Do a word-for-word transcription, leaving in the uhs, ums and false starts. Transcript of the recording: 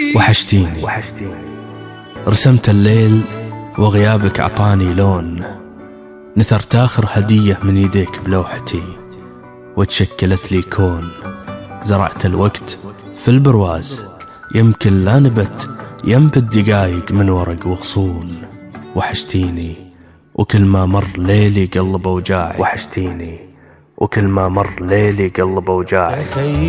وحشتيني. رسمت الليل وغيابك عطاني لون، نثرت آخر هدية من يديك بلوحتي وتشكلت لي كون. زرعت الوقت في البرواز، يمكن لا نبت ينبت دقايق من ورق وغصون. وحشتيني وكل ما مر ليلي قلب وجاعي. وحشتيني وكل ما مر ليلي قلب وجاعي.